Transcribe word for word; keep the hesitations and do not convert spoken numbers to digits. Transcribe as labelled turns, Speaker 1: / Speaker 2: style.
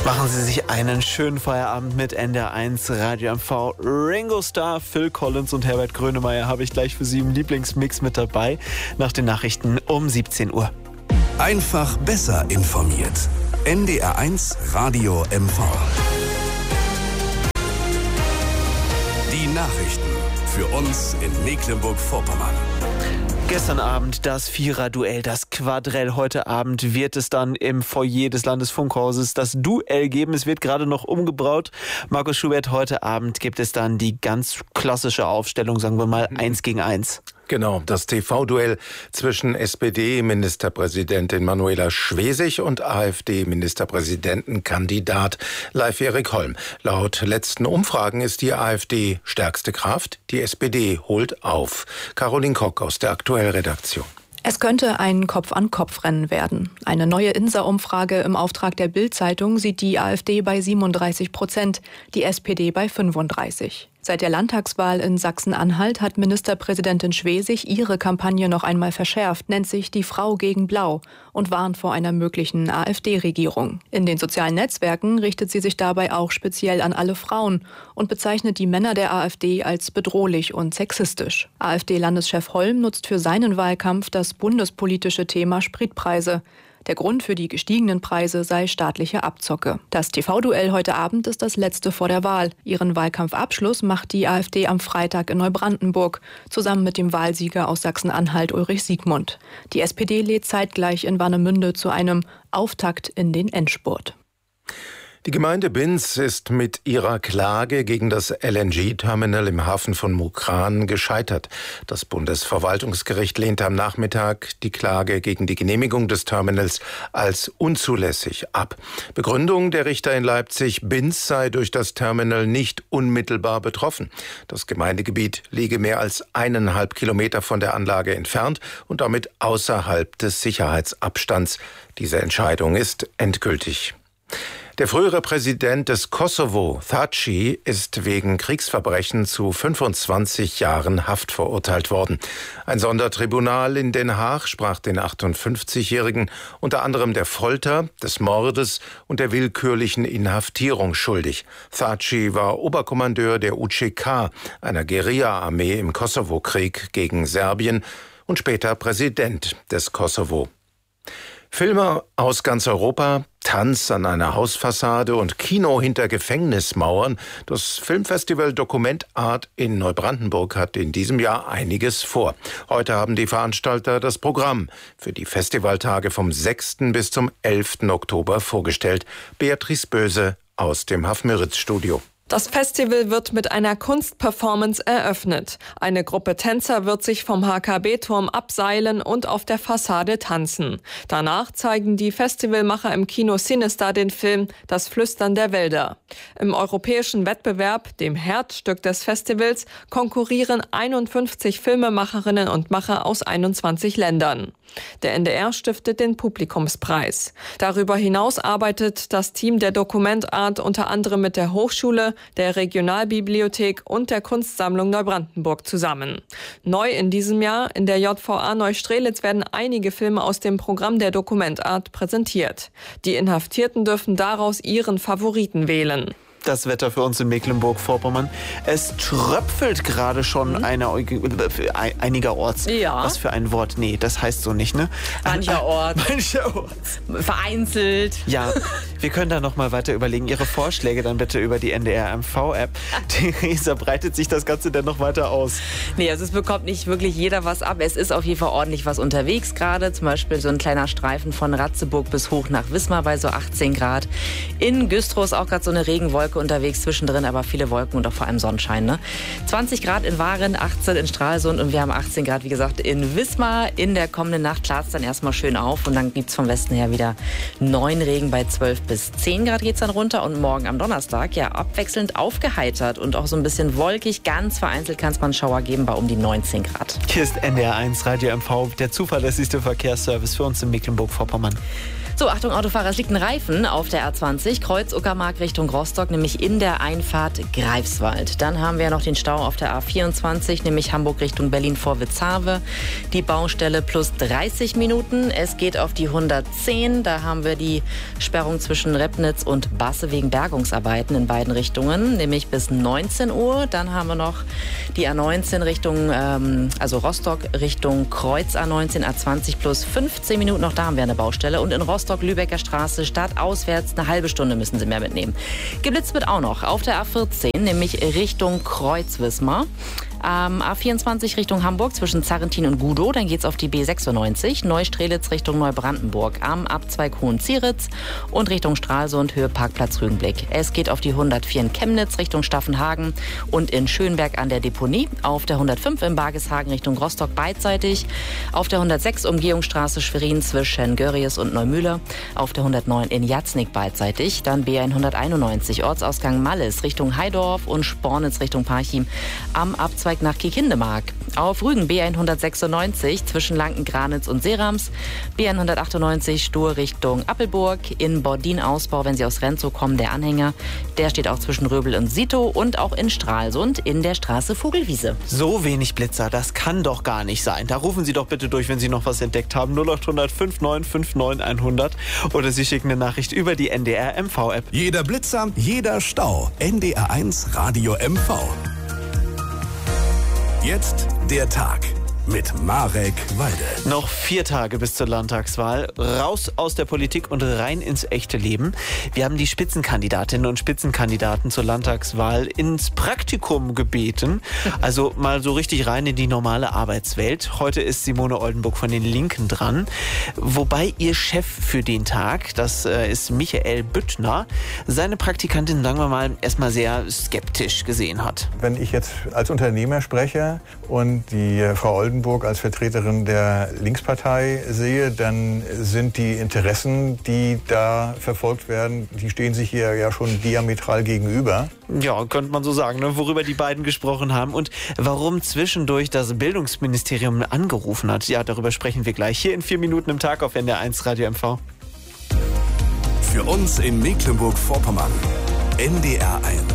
Speaker 1: Machen Sie sich einen schönen Feierabend mit N D R eins Radio M V. Ringo Starr, Phil Collins und Herbert Grönemeyer habe ich gleich für Sie im Lieblingsmix mit dabei. Nach den Nachrichten um siebzehn Uhr.
Speaker 2: Einfach besser informiert. N D R eins Radio M V. Die Nachrichten für uns in Mecklenburg-Vorpommern.
Speaker 1: Gestern Abend das Vierer-Duell, das Quadrell. Heute Abend wird es dann im Foyer des Landesfunkhauses das Duell geben. Es wird gerade noch umgebraut. Markus Schubert, heute Abend gibt es dann die ganz klassische Aufstellung, sagen wir mal, eins gegen eins.
Speaker 3: Genau, das T V-Duell zwischen S P D-Ministerpräsidentin Manuela Schwesig und AfD-Ministerpräsidentenkandidat Leif-Erik Holm. Laut letzten Umfragen ist die AfD stärkste Kraft, die S P D holt auf. Caroline Kock aus der Aktuell-Redaktion.
Speaker 4: Es könnte ein Kopf-an-Kopf-Rennen werden. Eine neue INSA-Umfrage im Auftrag der Bild-Zeitung sieht die AfD bei siebenunddreißig Prozent, die S P D bei fünfunddreißig. Seit der Landtagswahl in Sachsen-Anhalt hat Ministerpräsidentin Schwesig ihre Kampagne noch einmal verschärft, nennt sich die Frau gegen Blau und warnt vor einer möglichen AfD-Regierung. In den sozialen Netzwerken richtet sie sich dabei auch speziell an alle Frauen und bezeichnet die Männer der AfD als bedrohlich und sexistisch. AfD-Landeschef Holm nutzt für seinen Wahlkampf das bundespolitische Thema Spritpreise. Der Grund für die gestiegenen Preise sei staatliche Abzocke. Das T V-Duell heute Abend ist das letzte vor der Wahl. Ihren Wahlkampfabschluss macht die AfD am Freitag in Neubrandenburg, zusammen mit dem Wahlsieger aus Sachsen-Anhalt Ulrich Siegmund. Die S P D lädt zeitgleich in Warnemünde zu einem Auftakt in den Endspurt.
Speaker 3: Die Gemeinde Binz ist mit ihrer Klage gegen das L N G-Terminal im Hafen von Mukran gescheitert. Das Bundesverwaltungsgericht lehnte am Nachmittag die Klage gegen die Genehmigung des Terminals als unzulässig ab. Begründung der Richter in Leipzig: Binz sei durch das Terminal nicht unmittelbar betroffen. Das Gemeindegebiet liege mehr als eineinhalb Kilometer von der Anlage entfernt und damit außerhalb des Sicherheitsabstands. Diese Entscheidung ist endgültig. Der frühere Präsident des Kosovo, Thaçi, ist wegen Kriegsverbrechen zu fünfundzwanzig Jahren Haft verurteilt worden. Ein Sondertribunal in Den Haag sprach den achtundfünfzigjährigen unter anderem der Folter, des Mordes und der willkürlichen Inhaftierung schuldig. Thaçi war Oberkommandeur der U C K, einer Guerilla-Armee im Kosovo-Krieg gegen Serbien, und später Präsident des Kosovo. Filme aus ganz Europa, Tanz an einer Hausfassade und Kino hinter Gefängnismauern. Das Filmfestival Dokument Art in Neubrandenburg hat in diesem Jahr einiges vor. Heute haben die Veranstalter das Programm für die Festivaltage vom sechsten bis zum elften Oktober vorgestellt. Beatrice Böse aus dem Hafmüritz-Studio.
Speaker 5: Das Festival wird mit einer Kunstperformance eröffnet. Eine Gruppe Tänzer wird sich vom H K B-Turm abseilen und auf der Fassade tanzen. Danach zeigen die Festivalmacher im Kino Cinestar den Film Das Flüstern der Wälder. Im europäischen Wettbewerb, dem Herzstück des Festivals, konkurrieren einundfünfzig Filmemacherinnen und Macher aus einundzwanzig Ländern. Der N D R stiftet den Publikumspreis. Darüber hinaus arbeitet das Team der Dokument Art unter anderem mit der Hochschule, der Regionalbibliothek und der Kunstsammlung Neubrandenburg zusammen. Neu in diesem Jahr in der J V A Neustrelitz werden einige Filme aus dem Programm der Dokument Art präsentiert. Die Inhaftierten dürfen daraus ihren Favoriten wählen.
Speaker 1: Das Wetter für uns in Mecklenburg-Vorpommern. Es tröpfelt gerade schon mhm. eine, äh, einigerorts.
Speaker 6: Ja.
Speaker 1: Was für ein Wort? Nee, das heißt so nicht, ne?
Speaker 6: Mancherorts.
Speaker 1: Mancherorts.
Speaker 6: Vereinzelt.
Speaker 1: Ja, wir können da noch mal weiter überlegen. Ihre Vorschläge dann bitte über die N D R M V-App. Theresa, breitet sich das Ganze denn noch weiter aus?
Speaker 6: Nee, also es bekommt nicht wirklich jeder was ab. Es ist auf jeden Fall ordentlich was unterwegs gerade. Zum Beispiel so ein kleiner Streifen von Ratzeburg bis hoch nach Wismar bei so achtzehn Grad. In Güstrow ist auch gerade so eine Regenwolke unterwegs, zwischendrin aber viele Wolken und auch vor allem Sonnenschein. Ne? zwanzig Grad in Waren, achtzehn in Stralsund und wir haben achtzehn Grad, wie gesagt, in Wismar. In der kommenden Nacht klart es dann erstmal schön auf und dann gibt es vom Westen her wieder neun Regen. Bei zwölf bis zehn Grad geht es dann runter und morgen am Donnerstag ja abwechselnd aufgeheitert und auch so ein bisschen wolkig. Ganz vereinzelt kann es mal einen Schauer geben bei um die neunzehn Grad.
Speaker 1: Hier ist N D R eins Radio M V, der zuverlässigste Verkehrsservice für uns in Mecklenburg-Vorpommern.
Speaker 6: So, Achtung Autofahrer, es liegt ein Reifen auf der A zwanzig, Kreuz Uckermark Richtung Rostock, nämlich in der Einfahrt Greifswald. Dann haben wir noch den Stau auf der A vierundzwanzig, nämlich Hamburg Richtung Berlin vor Witzhave. Die Baustelle plus dreißig Minuten. Es geht auf die hundertzehn, da haben wir die Sperrung zwischen Repnitz und Basse wegen Bergungsarbeiten in beiden Richtungen, nämlich bis neunzehn Uhr. Dann haben wir noch die A neunzehn Richtung, ähm, also Rostock Richtung Kreuz A neunzehn, A zwanzig plus fünfzehn Minuten. Auch da haben wir eine Baustelle. Und in Rostock Lübecker Straße stadtauswärts eine halbe Stunde müssen Sie mehr mitnehmen. Geblitzt wird auch noch auf der A vierzehn, nämlich Richtung Kreuz-Wismar. Ähm, A vierundzwanzig Richtung Hamburg zwischen Zarrentin und Gudow, dann geht's auf die B sechsundneunzig, Neustrelitz Richtung Neubrandenburg am Abzweig Hohenzieritz und Richtung Stralsund Höhe Parkplatz Rügenblick. Es geht auf die hundertvier in Chemnitz Richtung Staffenhagen und in Schönberg an der Deponie, auf der hundertfünf in Bargishagen Richtung Rostock beidseitig, auf der hundertsechs Umgehungsstraße Schwerin zwischen Görries und Neumühle, auf der hundertneun in Jatznig beidseitig, dann B hunderteinundneunzig Ortsausgang Malles Richtung Heidorf und Spornitz Richtung Parchim am Abzweig nach Kiekindemark. Auf Rügen B hundertsechsundneunzig zwischen Lanken-Granitz und Serams, B hundertachtundneunzig Stur Richtung Appelburg, in Bordin-Ausbau, wenn Sie aus Renzow kommen, der Anhänger, der steht auch zwischen Röbel und Sito und auch in Stralsund in der Straße Vogelwiese.
Speaker 1: So wenig Blitzer, das kann doch gar nicht sein. Da rufen Sie doch bitte durch, wenn Sie noch was entdeckt haben. null acht hundert neunundfünfzig fünfundneunzig hundert oder Sie schicken eine Nachricht über die N D R M V-App.
Speaker 2: Jeder Blitzer, jeder Stau. N D R eins Radio M V. Jetzt der Tag mit Marek Walde.
Speaker 1: Noch vier Tage bis zur Landtagswahl. Raus aus der Politik und rein ins echte Leben. Wir haben die Spitzenkandidatinnen und Spitzenkandidaten zur Landtagswahl ins Praktikum gebeten. Also mal so richtig rein in die normale Arbeitswelt. Heute ist Simone Oldenburg von den Linken dran. Wobei ihr Chef für den Tag, das ist Michael Büttner, seine Praktikantin, sagen wir mal, erstmal sehr skeptisch gesehen hat.
Speaker 7: Wenn ich jetzt als Unternehmer spreche und die Frau Oldenburg als Vertreterin der Linkspartei sehe, dann sind die Interessen, die da verfolgt werden, die stehen sich hier ja schon diametral gegenüber.
Speaker 1: Ja, könnte man so sagen, ne? Worüber die beiden gesprochen haben und warum zwischendurch das Bildungsministerium angerufen hat. Ja, darüber sprechen wir gleich hier in vier Minuten im Tag auf N D R eins Radio M V.
Speaker 2: Für uns in Mecklenburg-Vorpommern. N D R eins.